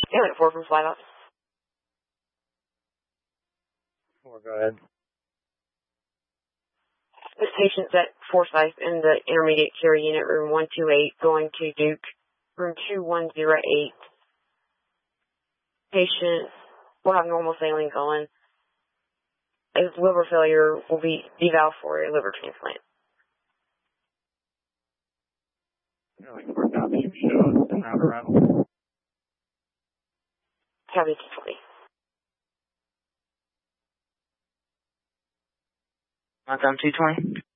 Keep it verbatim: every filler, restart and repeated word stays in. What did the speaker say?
Unit four from Flight Ops. Four, go ahead. This patient's at Forsyth in the intermediate care unit, room one two eight, going to Duke, room two one zero eight. Patient will have normal saline going. His liver failure will be eval for a liver transplant. You're like four copy, you show us in round arrival. Copy two twenty. Montgomery two twenty.